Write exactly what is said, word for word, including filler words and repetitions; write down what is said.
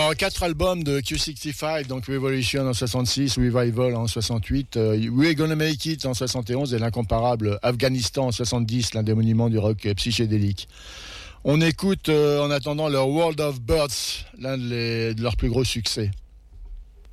Alors, quatre albums de Q soixante-quinze, donc Revolution en soixante-six, Revival en soixante-huit, euh, We're Gonna Make It en soixante et onze et l'incomparable Afghanistan en soixante-dix, l'un des monuments du rock psychédélique. On écoute euh, en attendant leur World of Birds, l'un de, les, de leurs plus gros succès.